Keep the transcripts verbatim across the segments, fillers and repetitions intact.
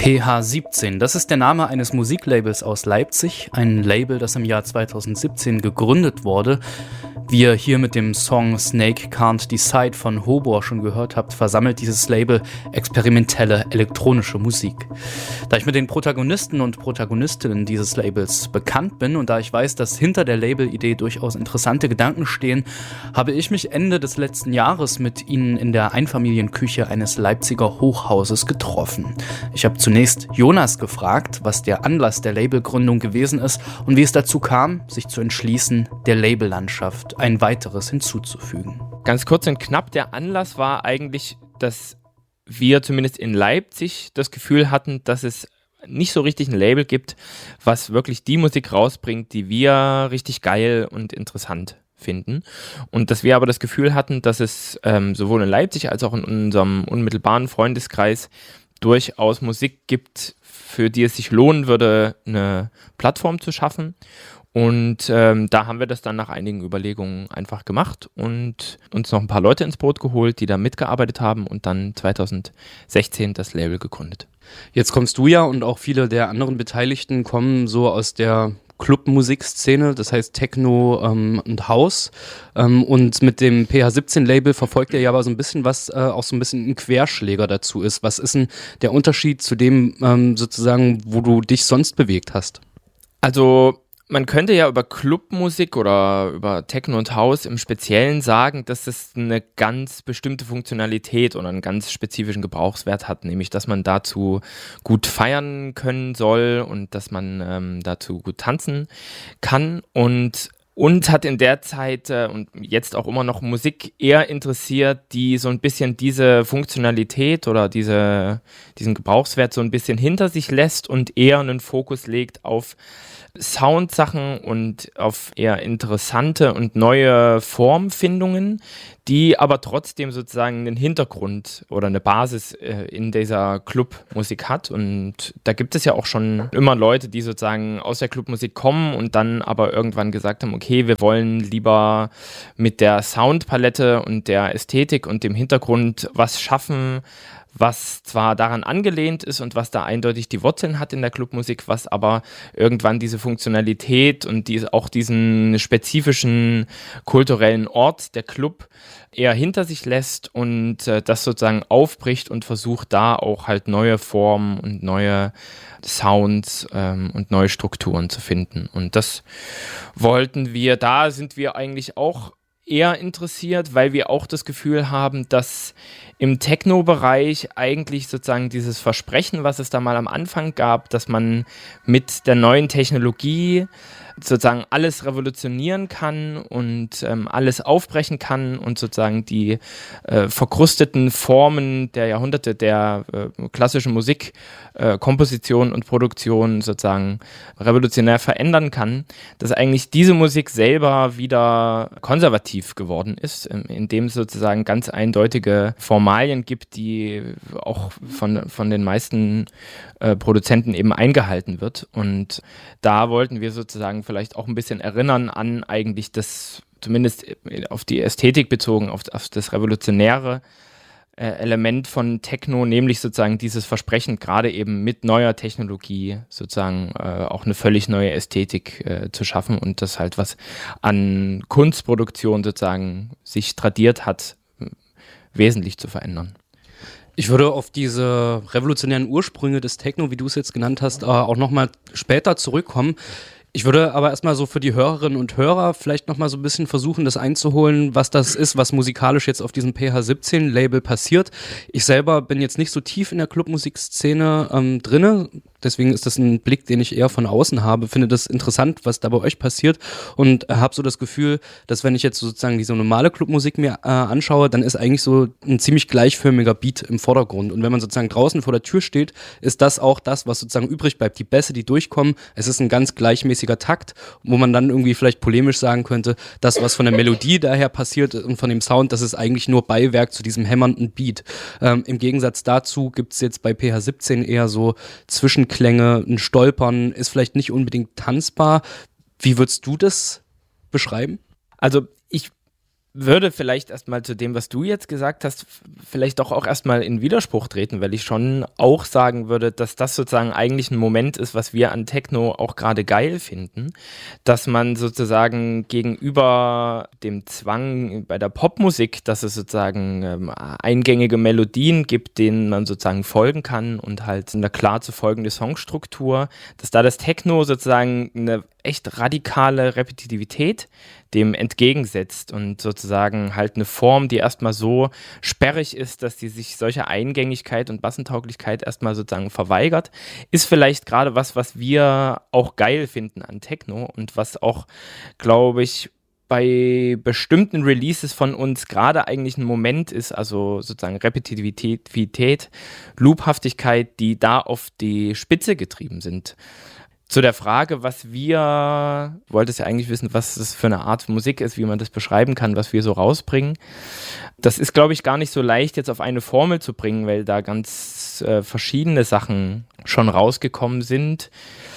P H siebzehn, das ist der Name eines Musiklabels aus Leipzig, ein Label, das im Jahr zweitausendsiebzehn gegründet wurde. Wie ihr hier mit dem Song Snake Can't Decide von Hobor schon gehört habt, versammelt dieses Label experimentelle elektronische Musik. Da ich mit den Protagonisten und Protagonistinnen dieses Labels bekannt bin und da ich weiß, dass hinter der Labelidee durchaus interessante Gedanken stehen, habe ich mich Ende des letzten Jahres mit ihnen in der Einfamilienküche eines Leipziger Hochhauses getroffen. Ich habe zunächst Jonas gefragt, was der Anlass der Labelgründung gewesen ist und wie es dazu kam, sich zu entschließen, der Labellandschaft ein weiteres hinzuzufügen. Ganz kurz und knapp, der Anlass war eigentlich, dass wir zumindest in Leipzig das Gefühl hatten, dass es nicht so richtig ein Label gibt, was wirklich die Musik rausbringt, die wir richtig geil und interessant finden. Und dass wir aber das Gefühl hatten, dass es ähm, sowohl in Leipzig als auch in unserem unmittelbaren Freundeskreis durchaus Musik gibt, für die es sich lohnen würde, eine Plattform zu schaffen. Und ähm, da haben wir das dann nach einigen Überlegungen einfach gemacht und uns noch ein paar Leute ins Boot geholt, die da mitgearbeitet haben und dann zweitausendsechzehn das Label gegründet. Jetzt kommst du ja und auch viele der anderen Beteiligten kommen so aus der Clubmusikszene, das heißt Techno ähm, und House. Ähm, und mit dem P H siebzehn Label verfolgt ihr ja aber so ein bisschen, was äh, auch so ein bisschen ein Querschläger dazu ist. Was ist denn der Unterschied zu dem ähm, sozusagen, wo du dich sonst bewegt hast? Also man könnte ja über Clubmusik oder über Techno und House im Speziellen sagen, dass es eine ganz bestimmte Funktionalität oder einen ganz spezifischen Gebrauchswert hat, nämlich dass man dazu gut feiern können soll und dass man ähm, dazu gut tanzen kann. Und uns hat in der Zeit äh, und jetzt auch immer noch Musik eher interessiert, die so ein bisschen diese Funktionalität oder diese, diesen Gebrauchswert so ein bisschen hinter sich lässt und eher einen Fokus legt auf Soundsachen und auf eher interessante und neue Formfindungen, die aber trotzdem sozusagen einen Hintergrund oder eine Basis äh, in dieser Clubmusik hat. Und da gibt es ja auch schon immer Leute, die sozusagen aus der Clubmusik kommen und dann aber irgendwann gesagt haben, okay, wir wollen lieber mit der Soundpalette und der Ästhetik und dem Hintergrund was schaffen, was zwar daran angelehnt ist und was da eindeutig die Wurzeln hat in der Clubmusik, was aber irgendwann diese Funktionalität und die, auch diesen spezifischen kulturellen Ort der Club eher hinter sich lässt und äh, das sozusagen aufbricht und versucht da auch halt neue Formen und neue Sounds ähm, und neue Strukturen zu finden. Und das wollten wir, da sind wir eigentlich auch eher interessiert, weil wir auch das Gefühl haben, dass im Techno-Bereich eigentlich sozusagen dieses Versprechen, was es da mal am Anfang gab, dass man mit der neuen Technologie sozusagen alles revolutionieren kann und ähm, alles aufbrechen kann und sozusagen die äh, verkrusteten Formen der Jahrhunderte der äh, klassischen Musik, äh, Komposition und Produktion sozusagen revolutionär verändern kann, dass eigentlich diese Musik selber wieder konservativ geworden ist, in, indem es sozusagen ganz eindeutige Formalien gibt, die auch von, von den meisten äh, Produzenten eben eingehalten wird. Und da wollten wir sozusagen vielleicht auch ein bisschen erinnern an eigentlich das, zumindest auf die Ästhetik bezogen, auf, auf das revolutionäre äh, Element von Techno, nämlich sozusagen dieses Versprechen, gerade eben mit neuer Technologie sozusagen äh, auch eine völlig neue Ästhetik äh, zu schaffen und das halt, was an Kunstproduktion sozusagen sich tradiert hat, wesentlich zu verändern. Ich würde auf diese revolutionären Ursprünge des Techno, wie du es jetzt genannt hast, auch nochmal später zurückkommen. Ich würde aber erstmal so für die Hörerinnen und Hörer vielleicht nochmal so ein bisschen versuchen, das einzuholen, was das ist, was musikalisch jetzt auf diesem P H siebzehn Label passiert. Ich selber bin jetzt nicht so tief in der Clubmusikszene ähm, drinne, deswegen ist das ein Blick, den ich eher von außen habe, finde das interessant, was da bei euch passiert und äh, habe so das Gefühl, dass wenn ich jetzt sozusagen diese normale Clubmusik mir äh, anschaue, dann ist eigentlich so ein ziemlich gleichförmiger Beat im Vordergrund und wenn man sozusagen draußen vor der Tür steht, ist das auch das, was sozusagen übrig bleibt, die Bässe, die durchkommen, es ist ein ganz gleichmäßiger Takt, wo man dann irgendwie vielleicht polemisch sagen könnte, das, was von der Melodie daher passiert und von dem Sound, das ist eigentlich nur Beiwerk zu diesem hämmernden Beat. Ähm, im Gegensatz dazu gibt es jetzt bei P H siebzehn eher so Zwischenklänge, ein Stolpern, ist vielleicht nicht unbedingt tanzbar. Wie würdest du das beschreiben? Also ich würde vielleicht erstmal zu dem, was du jetzt gesagt hast, vielleicht doch auch erstmal in Widerspruch treten, weil ich schon auch sagen würde, dass das sozusagen eigentlich ein Moment ist, was wir an Techno auch gerade geil finden, dass man sozusagen gegenüber dem Zwang bei der Popmusik, dass es sozusagen ähm, eingängige Melodien gibt, denen man sozusagen folgen kann und halt eine klar zu folgende Songstruktur, dass da das Techno sozusagen eine echt radikale Repetitivität dem entgegensetzt und sozusagen halt eine Form, die erstmal so sperrig ist, dass die sich solcher Eingängigkeit und Massentauglichkeit erstmal sozusagen verweigert, ist vielleicht gerade was, was wir auch geil finden an Techno und was auch, glaube ich, bei bestimmten Releases von uns gerade eigentlich ein Moment ist, also sozusagen Repetitivität, Loophaftigkeit, die da auf die Spitze getrieben sind. Zu der Frage, was wir, du wolltest ja eigentlich wissen, was das für eine Art Musik ist, wie man das beschreiben kann, was wir so rausbringen. Das ist, glaube ich, gar nicht so leicht jetzt auf eine Formel zu bringen, weil da ganz äh, verschiedene Sachen schon rausgekommen sind.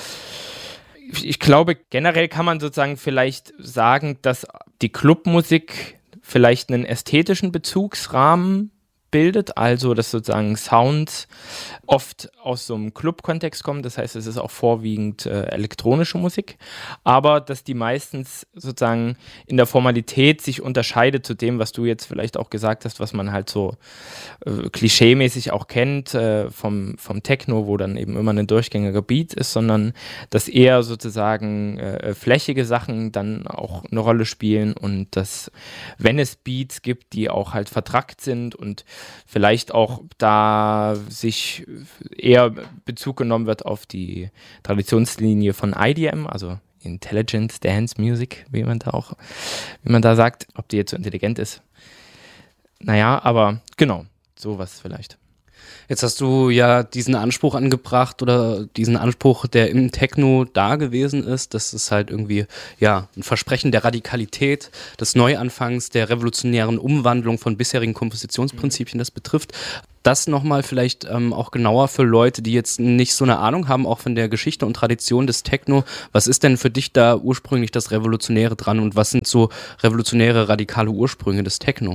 Ich, ich glaube, generell kann man sozusagen vielleicht sagen, dass die Clubmusik vielleicht einen ästhetischen Bezugsrahmen bildet, also dass sozusagen Sounds oft aus so einem Club-Kontext kommen, das heißt, es ist auch vorwiegend äh, elektronische Musik, aber dass die meistens sozusagen in der Formalität sich unterscheidet zu dem, was du jetzt vielleicht auch gesagt hast, was man halt so äh, klischeemäßig auch kennt äh, vom, vom Techno, wo dann eben immer ein durchgängiger Beat ist, sondern dass eher sozusagen äh, flächige Sachen dann auch eine Rolle spielen und dass, wenn es Beats gibt, die auch halt vertrackt sind und vielleicht auch da sich eher Bezug genommen wird auf die Traditionslinie von I D M, also Intelligent Dance Music, wie man da auch, wie man da sagt, ob die jetzt so intelligent ist. Naja, aber genau, sowas vielleicht. Jetzt hast du ja diesen Anspruch angebracht oder diesen Anspruch, der im Techno da gewesen ist, dass es halt irgendwie, ja, ein Versprechen der Radikalität, des Neuanfangs, der revolutionären Umwandlung von bisherigen Kompositionsprinzipien das betrifft. Das nochmal vielleicht ähm, auch genauer für Leute, die jetzt nicht so eine Ahnung haben, auch von der Geschichte und Tradition des Techno. Was ist denn für dich da ursprünglich das Revolutionäre dran und was sind so revolutionäre, radikale Ursprünge des Techno?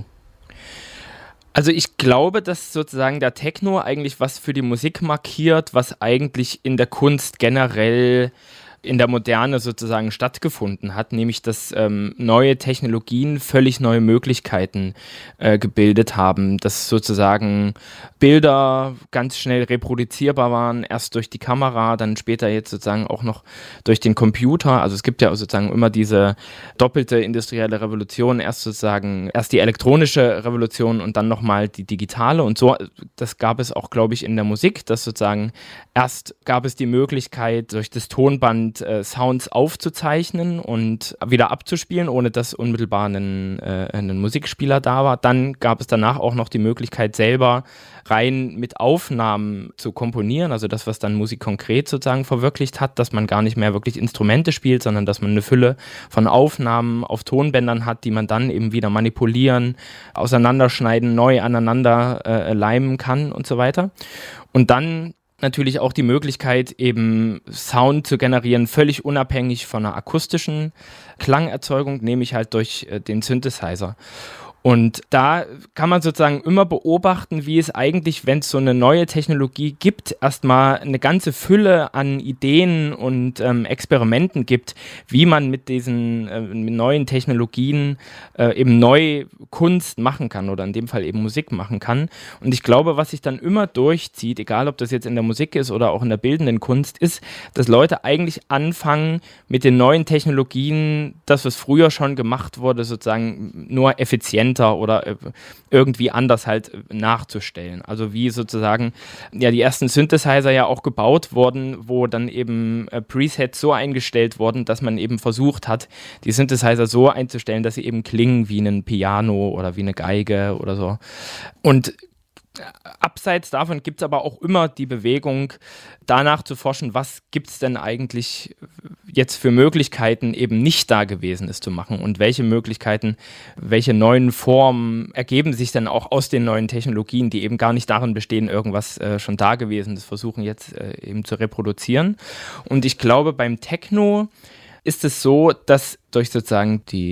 Also ich glaube, dass sozusagen der Techno eigentlich was für die Musik markiert, was eigentlich in der Kunst generell in der Moderne sozusagen stattgefunden hat, nämlich dass ähm, neue Technologien völlig neue Möglichkeiten äh, gebildet haben, dass sozusagen Bilder ganz schnell reproduzierbar waren, erst durch die Kamera, dann später jetzt sozusagen auch noch durch den Computer. Also es gibt ja sozusagen immer diese doppelte industrielle Revolution, erst sozusagen erst die elektronische Revolution und dann nochmal die digitale und so, das gab es auch, glaube ich, in der Musik, dass sozusagen erst gab es die Möglichkeit, durch das Tonband Sounds aufzuzeichnen und wieder abzuspielen, ohne dass unmittelbar ein, äh, ein Musikspieler da war. Dann gab es danach auch noch die Möglichkeit, selber rein mit Aufnahmen zu komponieren, also das, was dann Musik konkret sozusagen verwirklicht hat, dass man gar nicht mehr wirklich Instrumente spielt, sondern dass man eine Fülle von Aufnahmen auf Tonbändern hat, die man dann eben wieder manipulieren, auseinanderschneiden, neu aneinander äh, leimen kann und so weiter. Und dann natürlich auch die Möglichkeit, eben Sound zu generieren, völlig unabhängig von einer akustischen Klangerzeugung, nämlich halt durch äh, den Synthesizer. Und da kann man sozusagen immer beobachten, wie es eigentlich, wenn es so eine neue Technologie gibt, erstmal eine ganze Fülle an Ideen und ähm, Experimenten gibt, wie man mit diesen äh, mit neuen Technologien äh, eben neue Kunst machen kann oder in dem Fall eben Musik machen kann. Und ich glaube, was sich dann immer durchzieht, egal ob das jetzt in der Musik ist oder auch in der bildenden Kunst, ist, dass Leute eigentlich anfangen, mit den neuen Technologien, das, was früher schon gemacht wurde, sozusagen nur effizient oder irgendwie anders halt nachzustellen. Also wie sozusagen ja die ersten Synthesizer ja auch gebaut wurden, wo dann eben äh, Presets so eingestellt wurden, dass man eben versucht hat, die Synthesizer so einzustellen, dass sie eben klingen wie ein Piano oder wie eine Geige oder so. Und abseits davon gibt es aber auch immer die Bewegung, danach zu forschen, was gibt es denn eigentlich jetzt für Möglichkeiten, eben nicht da gewesen ist zu machen und welche Möglichkeiten, welche neuen Formen ergeben sich dann auch aus den neuen Technologien, die eben gar nicht darin bestehen, irgendwas äh, schon da gewesen ist, versuchen jetzt äh, eben zu reproduzieren. Und ich glaube, beim Techno ist es so, dass durch sozusagen die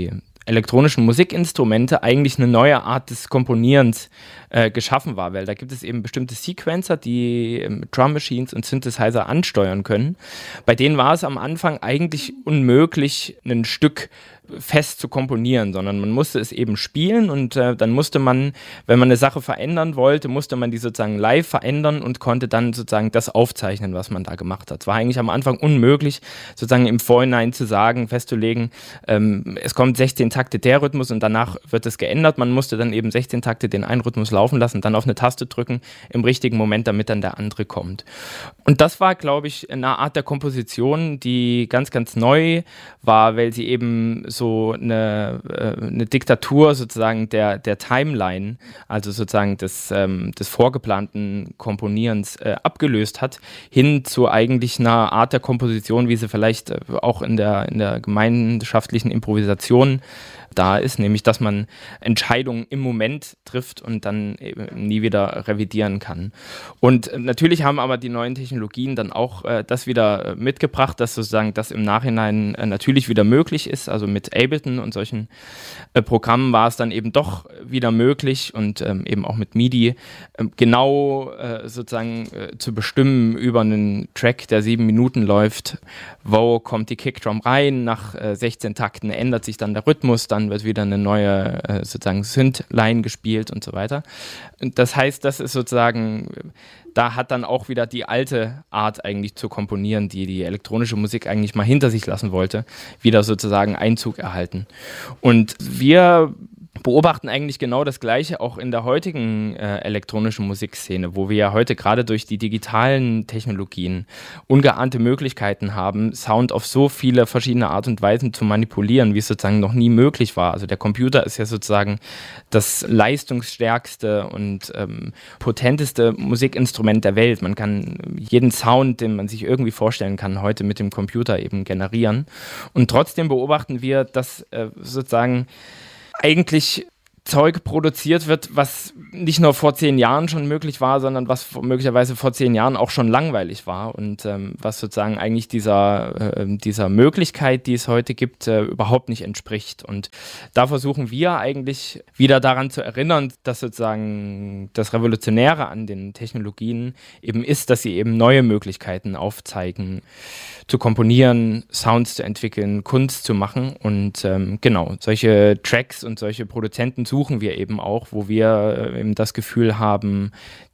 elektronischen Musikinstrumente eigentlich eine neue Art des Komponierens äh, geschaffen war, weil da gibt es eben bestimmte Sequencer, die ähm, Drum Machines und Synthesizer ansteuern können. Bei denen war es am Anfang eigentlich unmöglich, ein Stück fest zu komponieren, sondern man musste es eben spielen und äh, dann musste man, wenn man eine Sache verändern wollte, musste man die sozusagen live verändern und konnte dann sozusagen das aufzeichnen, was man da gemacht hat. Es war eigentlich am Anfang unmöglich, sozusagen im Vorhinein zu sagen, festzulegen, ähm, es kommt sechzehn Takte der Rhythmus und danach wird es geändert. Man musste dann eben sechzehn Takte den einen Rhythmus laufen lassen, dann auf eine Taste drücken im richtigen Moment, damit dann der andere kommt. Und das war, glaube ich, eine Art der Komposition, die ganz, ganz neu war, weil sie eben so eine, äh, eine Diktatur sozusagen der, der Timeline, also sozusagen des, ähm, des vorgeplanten Komponierens äh, abgelöst hat, hin zu eigentlich einer Art der Komposition, wie sie vielleicht äh, auch in der, in der gemeinschaftlichen Improvisation da ist, nämlich dass man Entscheidungen im Moment trifft und dann eben nie wieder revidieren kann. Und natürlich haben aber die neuen Technologien dann auch äh, das wieder mitgebracht, dass sozusagen das im Nachhinein äh, natürlich wieder möglich ist. Also mit Ableton und solchen äh, Programmen war es dann eben doch wieder möglich und ähm, eben auch mit MIDI äh, genau äh, sozusagen äh, zu bestimmen über einen Track, der sieben Minuten läuft, wo kommt die Kickdrum rein, nach äh, sechzehn Takten ändert sich dann der Rhythmus, dann wird wieder eine neue äh, sozusagen Synth-Line gespielt und so weiter. Und das heißt, das ist sozusagen, da hat dann auch wieder die alte Art eigentlich zu komponieren, die die elektronische Musik eigentlich mal hinter sich lassen wollte, wieder sozusagen Einzug erhalten. Und wir beobachten eigentlich genau das Gleiche auch in der heutigen äh, elektronischen Musikszene, wo wir ja heute gerade durch die digitalen Technologien ungeahnte Möglichkeiten haben, Sound auf so viele verschiedene Art und Weisen zu manipulieren, wie es sozusagen noch nie möglich war. Also der Computer ist ja sozusagen das leistungsstärkste und ähm, potenteste Musikinstrument der Welt. Man kann jeden Sound, den man sich irgendwie vorstellen kann, heute mit dem Computer eben generieren. Und trotzdem beobachten wir, dass äh, sozusagen eigentlich Zeug produziert wird, was nicht nur vor zehn Jahren schon möglich war, sondern was möglicherweise vor zehn Jahren auch schon langweilig war und ähm, was sozusagen eigentlich dieser, äh, dieser Möglichkeit, die es heute gibt, äh, überhaupt nicht entspricht. Und da versuchen wir eigentlich wieder daran zu erinnern, dass sozusagen das Revolutionäre an den Technologien eben ist, dass sie eben neue Möglichkeiten aufzeigen, zu komponieren, Sounds zu entwickeln, Kunst zu machen. Und ähm, genau, solche Tracks und solche Produzenten suchen wir eben auch, wo wir äh, eben das Gefühl haben,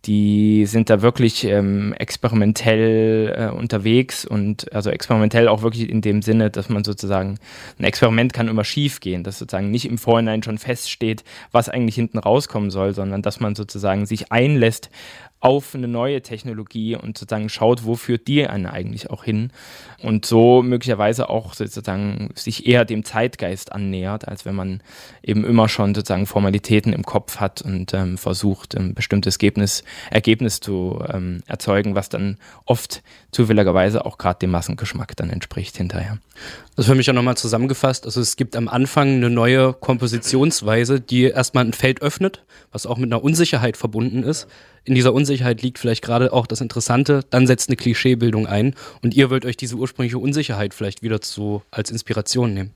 die sind da wirklich ähm, experimentell äh, unterwegs und also experimentell auch wirklich in dem Sinne, dass man sozusagen, ein Experiment kann immer schief gehen, dass sozusagen nicht im Vorhinein schon feststeht, was eigentlich hinten rauskommen soll, sondern dass man sozusagen sich einlässt auf eine neue Technologie und sozusagen schaut, wo führt die einen eigentlich auch hin und so möglicherweise auch sozusagen sich eher dem Zeitgeist annähert, als wenn man eben immer schon sozusagen Formalitäten im Kopf hat und ähm, versucht, ein bestimmtes Ergebnis, Ergebnis zu ähm, erzeugen, was dann oft zufälligerweise auch gerade dem Massengeschmack dann entspricht hinterher. Also für mich auch nochmal zusammengefasst, also es gibt am Anfang eine neue Kompositionsweise, die erstmal ein Feld öffnet, was auch mit einer Unsicherheit verbunden ist. In dieser Unsicherheit liegt vielleicht gerade auch das Interessante, dann setzt eine Klischeebildung ein und ihr wollt euch diese ursprüngliche Unsicherheit vielleicht wieder zu, als Inspiration nehmen.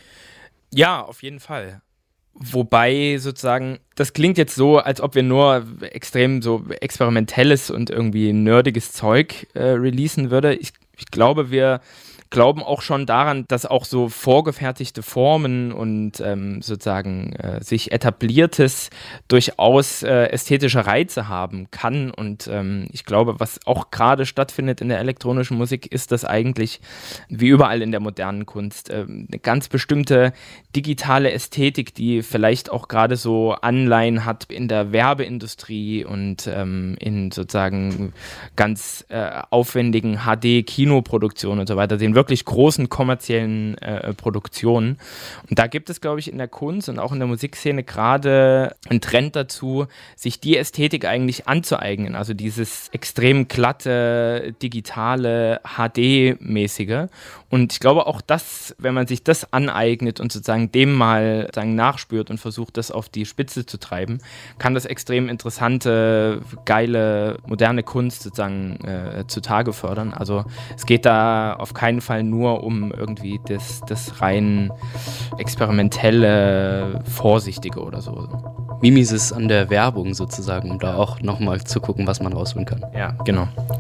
Ja, auf jeden Fall. Wobei sozusagen, das klingt jetzt so, als ob wir nur extrem so experimentelles und irgendwie nerdiges Zeug äh, releasen würde. Ich, ich glaube, wir glauben auch schon daran, dass auch so vorgefertigte Formen und ähm, sozusagen äh, sich etabliertes durchaus äh, ästhetische Reize haben kann. Und ähm, ich glaube, was auch gerade stattfindet in der elektronischen Musik, ist, dass eigentlich, wie überall in der modernen Kunst, äh, eine ganz bestimmte digitale Ästhetik, die vielleicht auch gerade so Anleihen hat in der Werbeindustrie und ähm, in sozusagen ganz äh, aufwendigen H D-Kinoproduktionen und so weiter, den wirklich großen kommerziellen äh, Produktionen. Und da gibt es, glaube ich, in der Kunst und auch in der Musikszene gerade einen Trend dazu, sich die Ästhetik eigentlich anzueignen. Also dieses extrem glatte, digitale, H D-mäßige. Und ich glaube auch, dass, wenn man sich das aneignet und sozusagen dem mal sozusagen nachspürt und versucht, das auf die Spitze zu treiben, kann das extrem interessante, geile, moderne Kunst sozusagen äh, zutage fördern. Also es geht da auf keinen Fall Fall nur um irgendwie das, das rein experimentelle, vorsichtige oder so. Mimesis an der Werbung sozusagen, um da auch nochmal zu gucken, was man rausholen kann. Ja, genau.